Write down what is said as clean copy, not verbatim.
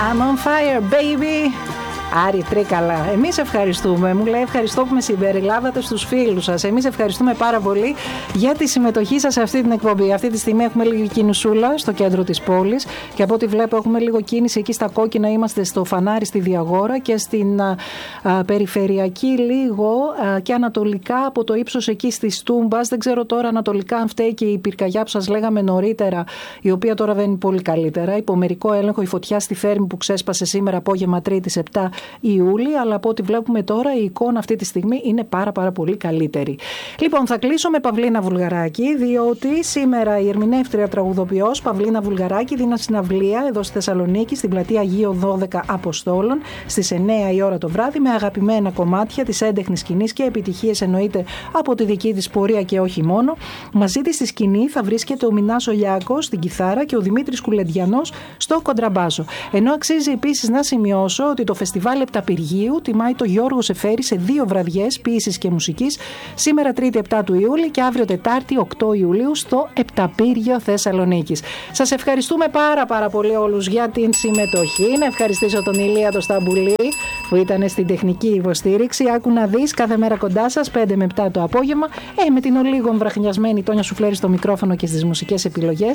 I'm on fire, baby. Άρη Τρίκαλα, εμείς ευχαριστούμε. Μου λέει ευχαριστώ που με συμπεριλάβατε στους φίλους σας. Εμείς ευχαριστούμε πάρα πολύ για τη συμμετοχή σας σε αυτή την εκπομπή. Αυτή τη στιγμή έχουμε λίγη κινησούλα στο κέντρο της πόλης και από ό,τι βλέπω έχουμε λίγο κίνηση εκεί στα κόκκινα. Είμαστε στο Φανάρι στη Διαγόρα και στην περιφερειακή λίγο και ανατολικά από το ύψος εκεί της Τούμπας. Δεν ξέρω τώρα ανατολικά αν φταίει και η πυρκαγιά που σας λέγαμε νωρίτερα, η οποία τώρα βαίνει πολύ καλύτερα. Υπό μερικό έλεγχο η φωτιά στη Θέρμη που ξέσπασε σήμερα απόγευμα Τρίτης 7 Ιούλη, αλλά από ό,τι βλέπουμε τώρα η εικόνα αυτή τη στιγμή είναι πάρα πολύ καλύτερη. Λοιπόν, θα κλείσω με Παυλίνα Βουλγαράκη, διότι σήμερα η ερμηνεύτρια τραγουδοποιός Παυλίνα Βουλγαράκη δίνει συναυλία εδώ στη Θεσσαλονίκη, στην πλατεία Αγίων 12 Αποστόλων, στις 9 η ώρα το βράδυ, με αγαπημένα κομμάτια της έντεχνης σκηνής και επιτυχίες εννοείται από τη δική της πορεία και όχι μόνο. Μαζί της στη σκηνή θα βρίσκεται ο Μινάς Ολιάκος στην κιθάρα και ο Δημήτρης Κουλεντιανός στο κοντραμπάσο. Ενώ αξίζει επίσης να σημειώσω ότι το φεστιβάλ Επταπυργίου τιμάει το Γιώργο Σεφέρη σε 2 βραδιές ποίησης και μουσικής, σήμερα Τρίτη 7 του Ιούλη και αύριο Τετάρτη 8 Ιουλίου στο Επταπύργιο Θεσσαλονίκης. Σας ευχαριστούμε πάρα πολύ όλους για την συμμετοχή. Να ευχαριστήσω τον Ηλία το Σταμπουλή που ήταν στην τεχνική υποστήριξη. Άκου να δεις, κάθε μέρα κοντά σας 5 με 7 το απόγευμα, με την ολίγων βραχνιασμένη Τόνια Σουφλέρη στο μικρόφωνο και στις μουσικές επιλογές.